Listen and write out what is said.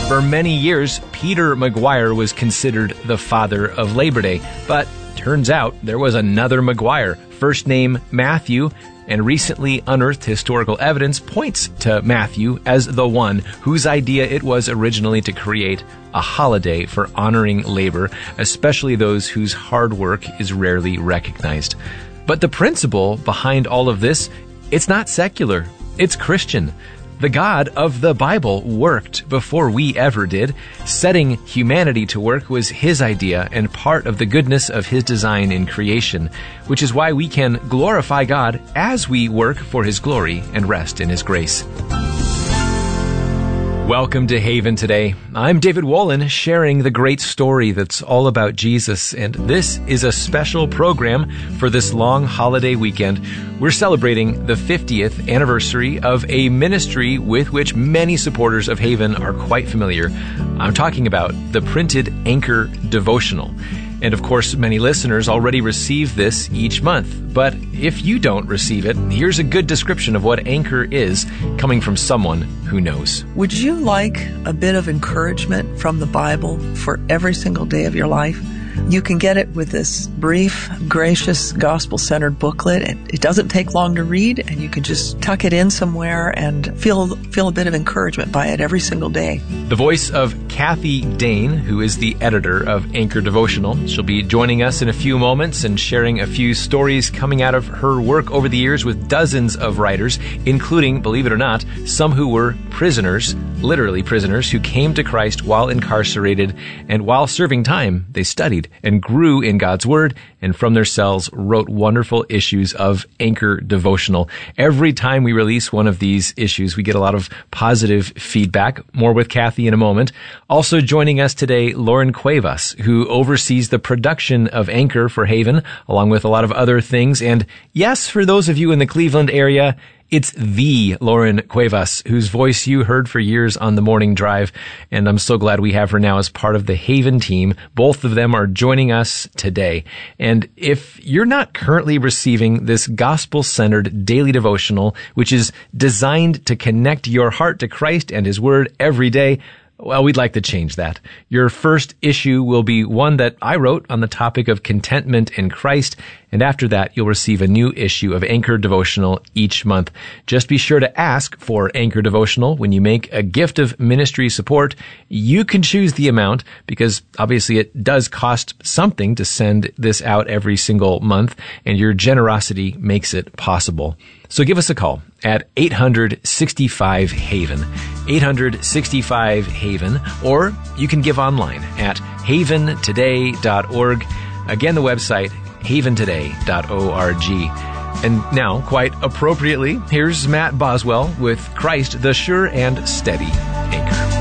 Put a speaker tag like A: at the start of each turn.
A: For many years, Peter McGuire was considered the father of Labor Day, but turns out there was another McGuire, first name Matthew, and recently unearthed historical evidence points to Matthew as the one whose idea it was originally to create a holiday for honoring labor, especially those whose hard work is rarely recognized. But the principle behind all of this, it's not secular, it's Christian. The God of the Bible worked before we ever did. Setting humanity to work was His idea and part of the goodness of His design in creation, which is why we can glorify God as we work for His glory and rest in His grace. Welcome to Haven today. I'm David Wolin, sharing the great story that's all about Jesus, and this is a special program for this long holiday weekend. We're celebrating the 50th anniversary of a ministry with which many supporters of Haven are quite familiar. I'm talking about the printed Anchor Devotional. And of course, many listeners already receive this each month. But if you don't receive it, here's a good description of what Anchor is, coming from someone who knows.
B: Would you like a bit of encouragement from the Bible for every single day of your life? You can get it with this brief, gracious, gospel-centered booklet. It doesn't take long to read, and you can just tuck it in somewhere and feel a bit of encouragement by it every single day.
A: The voice of Kathy Dane, who is the editor of Anchor Devotional. She'll be joining us in a few moments and sharing a few stories coming out of her work over the years with dozens of writers, including, believe it or not, some who were prisoners, literally prisoners, who came to Christ while incarcerated, and while serving time, they studied and grew in God's Word, and from their cells wrote wonderful issues of Anchor Devotional. Every time we release one of these issues, we get a lot of positive feedback. More with Kathy in a moment. Also joining us today, Lauren Cuevas, who oversees the production of Anchor for Haven, along with a lot of other things. And yes, for those of you in the Cleveland area, it's the Lauren Cuevas, whose voice you heard for years on the morning drive, and I'm so glad we have her now as part of the Haven team. Both of them are joining us today. And if you're not currently receiving this gospel-centered daily devotional, which is designed to connect your heart to Christ and His Word every day, well, we'd like to change that. Your first issue will be one that I wrote on the topic of contentment in Christ, and after that, you'll receive a new issue of Anchor Devotional each month. Just be sure to ask for Anchor Devotional when you make a gift of ministry support. You can choose the amount because obviously it does cost something to send this out every single month, and your generosity makes it possible. So give us a call at 865-HAVEN, 865-HAVEN, or you can give online at haventoday.org. Again, the website, haventoday.org. And now, quite appropriately, here's Matt Boswell with Christ, the Sure and Steady Anchor.